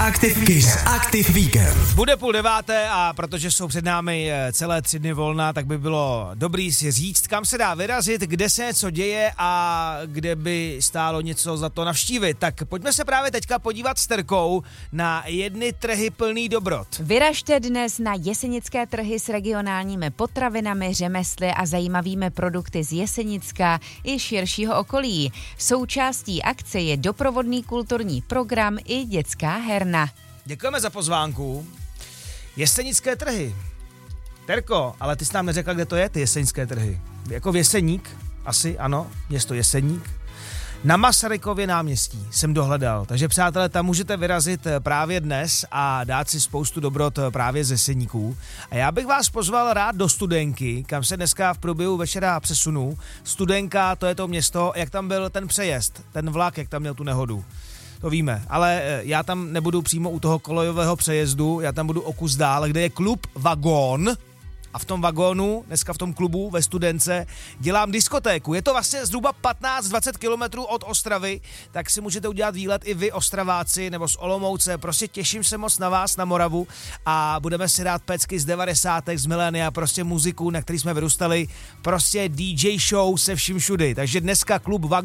Aktiv Víkend. Bude 8:30 a protože jsou před námi celé 3 dny volna, tak by bylo dobrý si říct, kam se dá vyrazit, kde se něco děje a kde by stálo něco za to navštívit. Tak pojďme se právě teďka podívat s Terkou na jedny trhy plný dobrot. Vyražte dnes na jesenické trhy s regionálními potravinami, řemesly a zajímavými produkty z Jesenicka i širšího okolí. Součástí akce je doprovodný kulturní program i dětská herna. Děkujeme za pozvánku. Jesenické trhy. Terko, ale ty jsi nám neřekla, kde to je, ty jesenické trhy. Jako v Jeseník? Asi, ano, město Jeseník. Na Masarykově náměstí jsem dohledal, takže přátelé, tam můžete vyrazit právě dnes a dát si spoustu dobrot právě z Jeseníků. A já bych vás pozval rád do Studenky, kam se dneska v průběhu večera přesunu. Studenka, to je to město, jak tam byl ten přejezd, ten vlak, jak tam měl tu nehodu. To víme, ale já tam nebudu přímo u toho kolejového přejezdu, já tam budu o kus dál, kde je klub Vagón. A v tom vagónu, dneska v tom klubu ve Studence, dělám diskotéku. Je to vlastně zhruba 15-20 kilometrů od Ostravy, tak si můžete udělat výlet i vy, Ostraváci, nebo z Olomouce. Prostě těším se moc na vás, na Moravu a budeme si dát pecky z 90. z milénia, prostě muziku, na který jsme vyrůstali, prostě DJ show se vším všudy. Takže dneska klub Vagón.